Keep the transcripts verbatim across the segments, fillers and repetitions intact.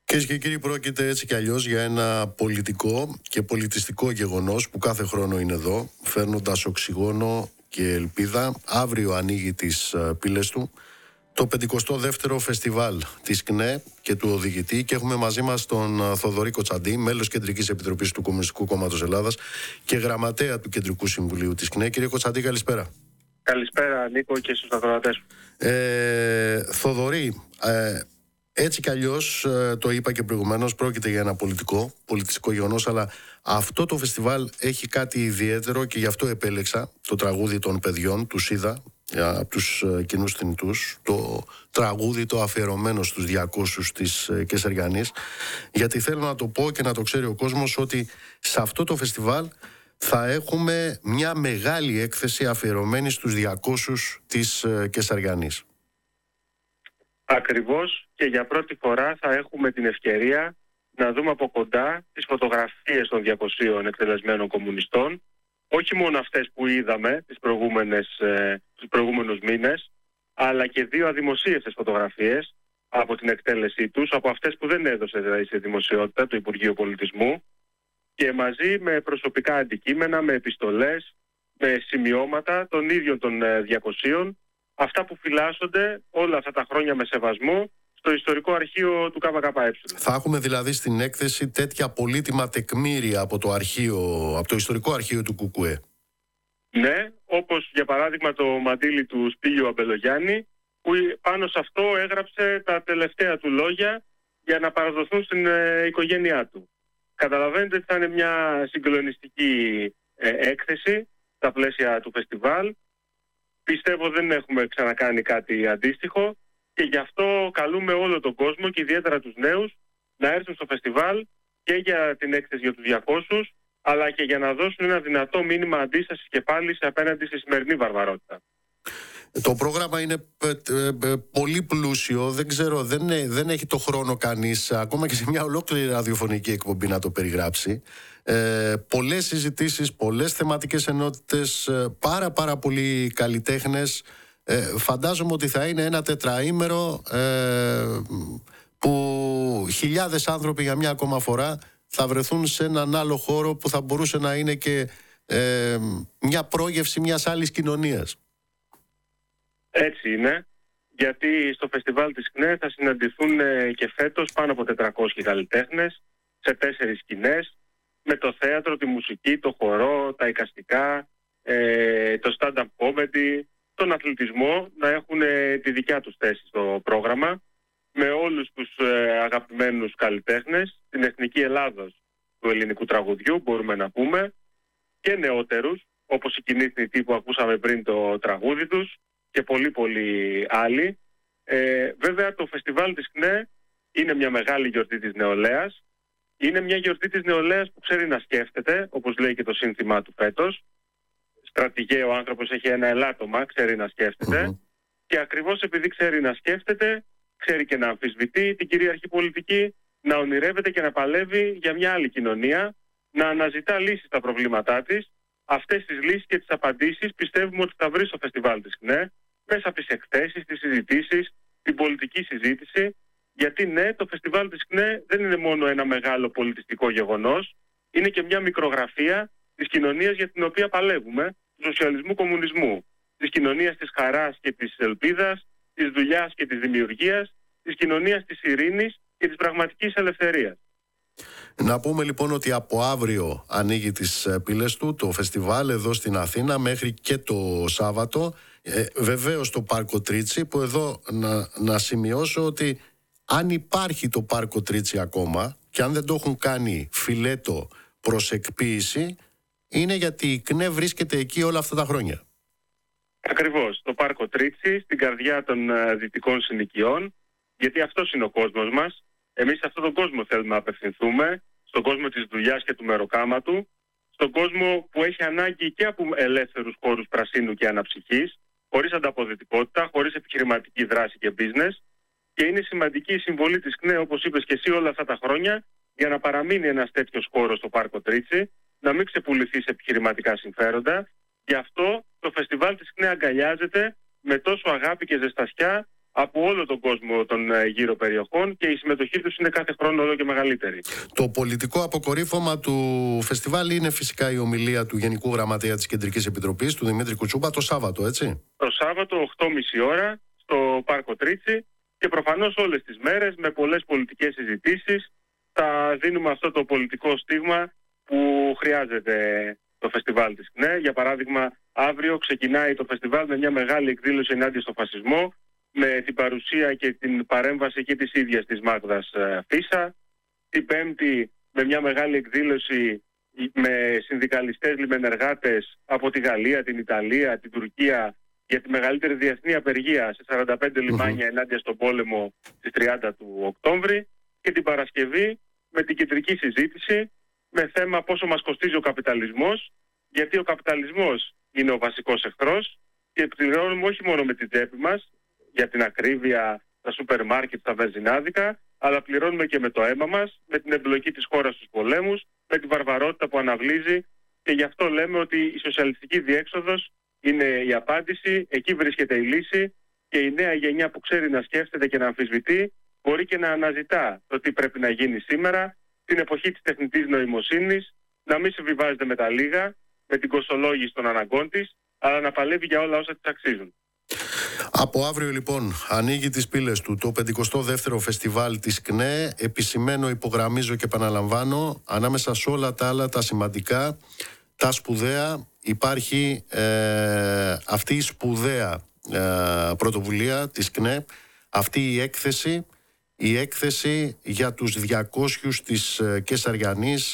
Κυρίες και κύριοι, πρόκειται έτσι κι αλλιώς για ένα πολιτικό και πολιτιστικό γεγονός που κάθε χρόνο είναι εδώ, φέρνοντας οξυγόνο και ελπίδα. Αύριο ανοίγει τις πύλες του το πενηκοστό δεύτερο φεστιβάλ της ΚΝΕ και του οδηγητή, και έχουμε μαζί μας τον Θοδωρή Κοτσαντή, μέλος Κεντρικής Επιτροπής του Κομμουνιστικού Κόμματος Ελλάδας και γραμματέα του Κεντρικού Συμβουλίου της ΚΝΕ. Κύριε Κοτσαντή, καλησπέρα. Καλησπέρα, Νίκο, και στους ακροατές. Ε, Θοδωρή, ε, έτσι κι αλλιώς, το είπα και προηγουμένως, πρόκειται για ένα πολιτικό, πολιτιστικό γεγονός, αλλά αυτό το φεστιβάλ έχει κάτι ιδιαίτερο και γι' αυτό επέλεξα το τραγούδι των παιδιών, του ΣΥΔΑ, από τους κοινούς θνητούς, το τραγούδι το αφιερωμένο στους διακόσιους της Κεσαριανής, γιατί θέλω να το πω και να το ξέρει ο κόσμος ότι σε αυτό το φεστιβάλ θα έχουμε μια μεγάλη έκθεση αφιερωμένη στους διακόσιους της Κεσαριανής. Ακριβώς, και για πρώτη φορά θα έχουμε την ευκαιρία να δούμε από κοντά τις φωτογραφίες των διακοσίων εκτελεσμένων κομμουνιστών, όχι μόνο αυτές που είδαμε τις προηγούμενες, ε, τους προηγούμενους μήνες, αλλά και δύο αδημοσίευτες φωτογραφίες από την εκτέλεσή τους, από αυτές που δεν έδωσε δηλαδή σε δημοσιότητα το Υπουργείο Πολιτισμού, και μαζί με προσωπικά αντικείμενα, με επιστολές, με σημειώματα των ίδιων των ε, διακοσίων, αυτά που φυλάσσονται όλα αυτά τα χρόνια με σεβασμό στο ιστορικό αρχείο του ΚΚΕ. Θα έχουμε δηλαδή στην έκθεση τέτοια πολύτιμα τεκμήρια από το αρχείο, από το ιστορικό αρχείο του ΚΚΕ. Ναι, όπως για παράδειγμα το μαντίλι του Σπύλιου Αμπελογιάννη, που πάνω σε αυτό έγραψε τα τελευταία του λόγια για να παραδοθούν στην ε, οικογένειά του. Καταλαβαίνετε ότι θα είναι μια συγκλονιστική ε, έκθεση στα πλαίσια του φεστιβάλ. Πιστεύω δεν έχουμε ξανακάνει κάτι αντίστοιχο, και γι' αυτό καλούμε όλο τον κόσμο και ιδιαίτερα τους νέους να έρθουν στο φεστιβάλ και για την έκθεση για τους διακόσιους, αλλά και για να δώσουν ένα δυνατό μήνυμα αντίστασης και πάλι σε απέναντι στη σημερινή βαρβαρότητα. Το πρόγραμμα είναι πολύ πλούσιο, δεν ξέρω, δεν, δεν έχει το χρόνο κανείς ακόμα και σε μια ολόκληρη ραδιοφωνική εκπομπή να το περιγράψει. Ε, πολλές συζητήσεις, πολλές θεματικές ενότητες, πάρα πάρα πολλοί καλλιτέχνες. Ε, φαντάζομαι ότι θα είναι ένα τετραήμερο ε, που χιλιάδες άνθρωποι για μια ακόμα φορά θα βρεθούν σε έναν άλλο χώρο που θα μπορούσε να είναι και ε, μια πρόγευση μιας άλλης κοινωνίας. Έτσι είναι, γιατί στο φεστιβάλ της ΚΝΕ θα συναντηθούν και φέτος πάνω από τετρακόσιοι καλλιτέχνες σε τέσσερις σκηνές, με το θέατρο, τη μουσική, το χορό, τα εικαστικά, ε, το stand-up comedy, τον αθλητισμό να έχουν τη δικιά τους θέση στο πρόγραμμα, με όλους τους ε, αγαπημένους καλλιτέχνες, την εθνική Ελλάδος του ελληνικού τραγουδιού μπορούμε να πούμε, και νεότερους, όπως οι κοινοί θνητοί που ακούσαμε πριν το τραγούδι τους, και πολλοί πολλοί άλλοι. Ε, βέβαια το φεστιβάλ της ΚΝΕ είναι μια μεγάλη γιορτή της νεολαίας. Είναι μια γιορτή της νεολαίας που ξέρει να σκέφτεται, όπως λέει και το σύνθημά του φέτος. Στρατηγέ, ο άνθρωπος έχει ένα ελάττωμα, ξέρει να σκέφτεται. Mm-hmm. Και ακριβώς επειδή ξέρει να σκέφτεται, ξέρει και να αμφισβητεί την κυρίαρχη πολιτική, να ονειρεύεται και να παλεύει για μια άλλη κοινωνία, να αναζητά λύσεις στα προβλήματά της. Αυτές τις λύσεις και τις απαντήσεις πιστεύουμε ότι θα βρει στο φεστιβάλ της ΚΝΕ, μέσα από τις εκθέσεις, τις συζητήσεις, την πολιτική συζήτηση. Γιατί ναι, το φεστιβάλ της ΚΝΕ δεν είναι μόνο ένα μεγάλο πολιτιστικό γεγονός, είναι και μια μικρογραφία της κοινωνίας για την οποία παλεύουμε, του σοσιαλισμού κομμουνισμού, της κοινωνίας της χαράς και της ελπίδας, της δουλειάς και της δημιουργίας, της κοινωνίας της ειρήνης και της πραγματικής ελευθερίας. Να πούμε λοιπόν ότι από αύριο ανοίγει τις πύλες του το φεστιβάλ εδώ στην Αθήνα μέχρι και το Σάββατο. Ε, βεβαίως το Πάρκο Τρίτσι, που εδώ να, να σημειώσω ότι αν υπάρχει το Πάρκο Τρίτσι ακόμα και αν δεν το έχουν κάνει φιλέτο προς εκποίηση, είναι γιατί η ΚΝΕ βρίσκεται εκεί όλα αυτά τα χρόνια. Ακριβώς, το Πάρκο Τρίτσι, στην καρδιά των uh, δυτικών συνοικιών, γιατί αυτός είναι ο κόσμος μας. Εμείς σε αυτόν τον κόσμο θέλουμε να απευθυνθούμε, στον κόσμο της δουλειάς και του μεροκάματου, στον κόσμο που έχει ανάγκη και από ελεύθερους χώρους πρασίνου και αναψυχής, χωρίς ανταποδοτικότητα, χωρίς επιχειρηματική δράση και business, και είναι σημαντική η συμβολή της ΚΝΕ, όπως είπες και εσύ, όλα αυτά τα χρόνια, για να παραμείνει ένας τέτοιος χώρος στο Πάρκο Τρίτσι, να μην ξεπουληθεί σε επιχειρηματικά συμφέροντα. Γι' αυτό το φεστιβάλ της ΚΝΕ αγκαλιάζεται με τόσο αγάπη και ζεστασιά από όλο τον κόσμο των ε, γύρω περιοχών και η συμμετοχή τους είναι κάθε χρόνο όλο και μεγαλύτερη. Το πολιτικό αποκορύφωμα του φεστιβάλ είναι φυσικά η ομιλία του Γενικού Γραμματέα της Κεντρικής Επιτροπής, του Δημήτρη Κουτσούπα, το Σάββατο, έτσι. Το Σάββατο, οκτώ και μισή ώρα, στο Πάρκο Τρίτσι, και προφανώς όλες τις μέρες με πολλές πολιτικές συζητήσεις θα δίνουμε αυτό το πολιτικό στίγμα που χρειάζεται το φεστιβάλ της ΚΝΕ. Για παράδειγμα, αύριο ξεκινάει το φεστιβάλ με μια μεγάλη εκδήλωση ενάντια στο φασισμό, με την παρουσία και την παρέμβαση και της ίδιας της Μάγδας Φίσα. Την Πέμπτη με μια μεγάλη εκδήλωση με συνδικαλιστές λιμενεργάτες από τη Γαλλία, την Ιταλία, την Τουρκία για τη μεγαλύτερη διεθνή απεργία σε σαράντα πέντε λιμάνια ενάντια στον πόλεμο στις τριάντα του Οκτώβρη. Και την Παρασκευή με την κεντρική συζήτηση με θέμα πόσο μας κοστίζει ο καπιταλισμός, γιατί ο καπιταλισμός είναι ο βασικός εχθρός και πληρώνουμε όχι μόνο με την τσέπη μας για την ακρίβεια, τα σούπερ μάρκετ, τα βενζινάδικα, αλλά πληρώνουμε και με το αίμα μας, με την εμπλοκή της χώρας στους πολέμους, με τη βαρβαρότητα που αναβλύζει, και γι' αυτό λέμε ότι η σοσιαλιστική διέξοδος είναι η απάντηση, εκεί βρίσκεται η λύση, και η νέα γενιά που ξέρει να σκέφτεται και να αμφισβητεί μπορεί και να αναζητά το τι πρέπει να γίνει σήμερα, την εποχή της τεχνητής νοημοσύνης, να μην συμβιβάζεται με τα λίγα, με την κοστολόγηση των αναγκών της, αλλά να παλεύει για όλα όσα της αξίζουν. Από αύριο λοιπόν ανοίγει τις πύλες του το πενηκοστό δεύτερο φεστιβάλ της ΚΝΕ. Επισημαίνω, υπογραμμίζω και επαναλαμβάνω, ανάμεσα σε όλα τα άλλα τα σημαντικά, τα σπουδαία, υπάρχει ε, αυτή η σπουδαία ε, πρωτοβουλία της ΚΝΕ, αυτή η έκθεση, η έκθεση για τους διακόσιους της ε, Κεσαριανής,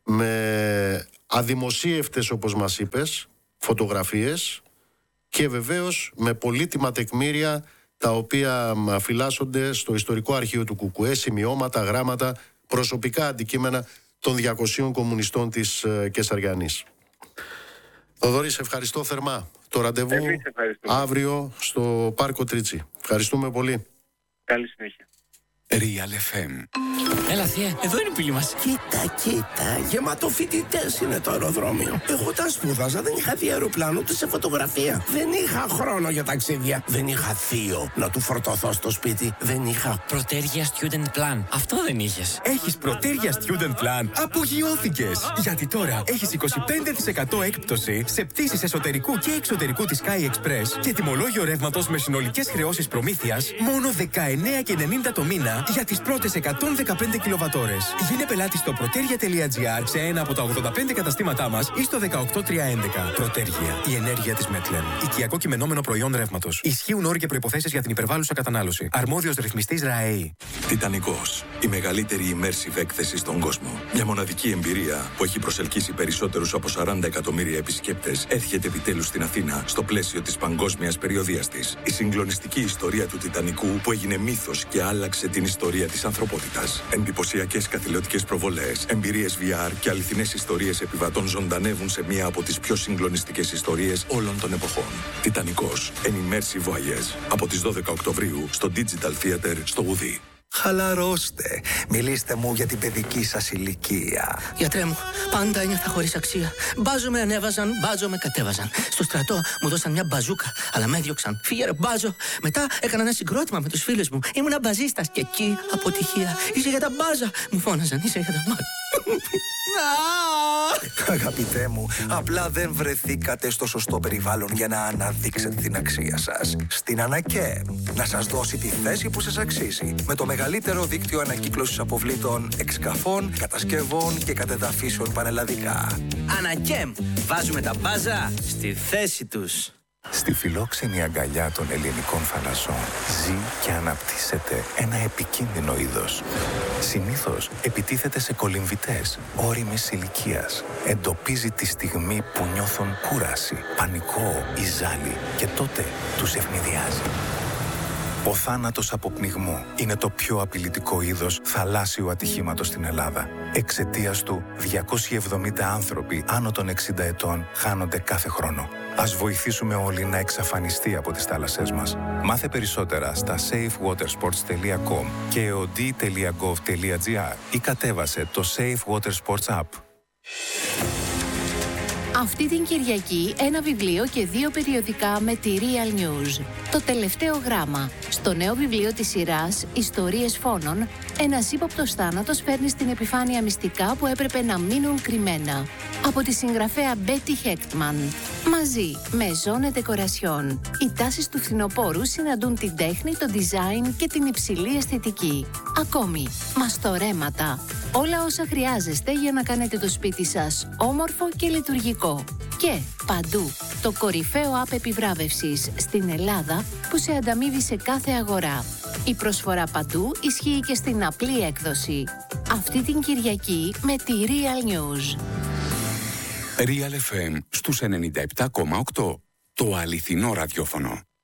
με αδημοσίευτες, όπως μας είπες, φωτογραφίες, και βεβαίως με πολύτιμα τεκμήρια τα οποία φυλάσσονται στο ιστορικό αρχείο του ΚΚΕ, σημειώματα, γράμματα, προσωπικά αντικείμενα των διακοσίων κομμουνιστών της Κεσαριανής. Θοδωρή, σε ευχαριστώ θερμά. Το ραντεβού αύριο στο Πάρκο Τρίτσι. Ευχαριστούμε πολύ. Καλή συνέχεια. Real εφ εμ. Έλα, θεία, εδώ είναι η πύλη μας. Κοίτα, κοίτα, γεμάτο φοιτητές είναι το αεροδρόμιο. Εγώ τα σπούδαζα, δεν είχα δει αεροπλάνο ούτε σε φωτογραφία. Δεν είχα χρόνο για ταξίδια. Δεν είχα θείο να του φορτωθώ στο σπίτι. Δεν είχα Πρωτέργεια Student Plan. Αυτό δεν είχες. Έχεις Πρωτέργεια Student Plan? Απογειώθηκες! Γιατί τώρα έχεις είκοσι πέντε τοις εκατό έκπτωση σε πτήσεις εσωτερικού και εξωτερικού της Sky Express και τιμολόγιο ρεύματος με συνολικές χρεώσεις προμήθειας μόνο δεκαεννέα και ενενήντα το μήνα για τις πρώτες εκατόν δεκαπέντε κιλοβατόρες. Γίνε πελάτη στο protergia τελεία gr σε ένα από τα ογδόντα πέντε καταστήματά μας ή στο δεκαοκτώ τριακόσια έντεκα. Protergia, η ενέργεια της Μέτλεν. Οικιακό κειμενόμενο προϊόν ρεύματος. Ισχύουν όροι και προϋποθέσεις για την υπερβάλλουσα κατανάλωση. Αρμόδιος ρυθμιστής ΡΑΕΗ. Τιτανικός, η μεγαλύτερη immersive έκθεση στον κόσμο. Μια μοναδική εμπειρία που έχει προσελκύσει περισσότερους από σαράντα εκατομμύρια επισκέπτες έρχεται επιτέλους στην Αθήνα στο πλαίσιο της παγκόσμιας περιοδίας της. Η συγκλονιστική ιστορία του Τιτανικού που έγινε μύθος και άλλαξε την ιστορία της ανθρωπότητας. Εντυπωσιακές καθηλωτικές προβολές, εμπειρίες βι αρ και αληθινές ιστορίες επιβατών ζωντανεύουν σε μία από τις πιο συγκλονιστικές ιστορίες όλων των εποχών. Τιτανικός, an immersive voyage. Από τις δώδεκα Οκτωβρίου στο Digital Theater στο Γουδί. Χαλαρώστε. Μιλήστε μου για την παιδική σας ηλικία. Γιατρέ μου, πάντα ένιωθα χωρίς αξία. Μπάζο με ανέβαζαν, μπάζο με κατέβαζαν. Στο στρατό μου δώσαν μια μπαζούκα, αλλά με έδιωξαν. Φύγε ρε μπάζο. Μετά έκανα ένα συγκρότημα με τους φίλους μου. Ήμουνα μπαζίστας και εκεί αποτυχία. Είσαι για τα μπάζα. Μου φώναζαν, είσαι για τα μπάζα. Αγαπητέ μου, απλά δεν βρεθήκατε στο σωστό περιβάλλον για να αναδείξετε την αξία σας. Στην ΑΝΑΚΕ, να σας δώσει τη θέση που σας αξίζει. Με το μεγαλύτερο δίκτυο ανακύκλωσης αποβλήτων, εξκαφών, κατασκευών και κατεδαφίσεων πανελλαδικά. ΑΝΑΚΕΜ, βάζουμε τα μπάζα στη θέση τους. Στη φιλόξενη αγκαλιά των ελληνικών θαλασσών ζει και αναπτύσσεται ένα επικίνδυνο είδος. Συνήθως επιτίθεται σε κολυμβητές όριμης ηλικίας. Εντοπίζει τη στιγμή που νιώθουν κούραση, πανικό ή ζάλι και τότε τους ευνηδιάζει. Ο θάνατος από πνιγμό είναι το πιο απειλητικό είδος θαλάσσιου ατυχήματος στην Ελλάδα. Εξαιτίας του, διακόσιοι εβδομήντα άνθρωποι άνω των εξήντα ετών χάνονται κάθε χρόνο. Ας βοηθήσουμε όλοι να εξαφανιστεί από τις θάλασσές μας. Μάθε περισσότερα στα safe water sports τελεία com και e o d τελεία gov τελεία gr ή κατέβασε το Safe Water Sports App. Αυτή την Κυριακή ένα βιβλίο και δύο περιοδικά με τη Real News. Το τελευταίο γράμμα. Στο νέο βιβλίο της σειράς «Ιστορίες φόνων», ένας ύποπτος θάνατος φέρνει στην επιφάνεια μυστικά που έπρεπε να μείνουν κρυμμένα. Από τη συγγραφέα Μπέτι Χέκτμαν. Μαζί με Ζώνε Ντεκορασιόν, οι τάσεις του φθινοπόρου συναντούν την τέχνη, το design και την υψηλή αισθητική. Ακόμη, μαστορέματα. Όλα όσα χρειάζεστε για να κάνετε το σπίτι σας όμορφο και λειτουργικό. Και παντού, το κορυφαίο app επιβράβευσης στην Ελλάδα που σε ανταμείβει σε κάθε αγορά. Η προσφορά παντού ισχύει και στην απλή έκδοση. Αυτή την Κυριακή με τη Real News. Real εφ εμ στους ενενήντα επτά κόμμα οκτώ. Το αληθινό ραδιόφωνο.